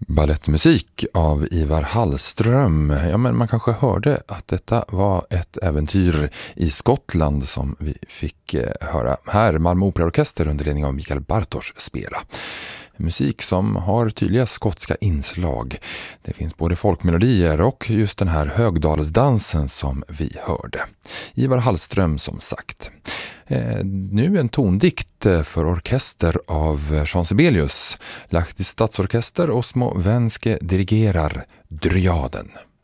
Ballettmusik av Ivar Hallström. Ja, men man kanske hörde att detta var ett äventyr i Skottland som vi fick höra här. Malmö Operaorkester under ledning av Mikael Bartosz spela. Musik som har tydliga skotska inslag. Det finns både folkmelodier och just den här högdalsdansen som vi hörde. Ivar Hallström som sagt. Nu en tondikt för orkester av Jean Sibelius. Lahti Stadsorkester och Osmo Venske dirigerar Dryaden.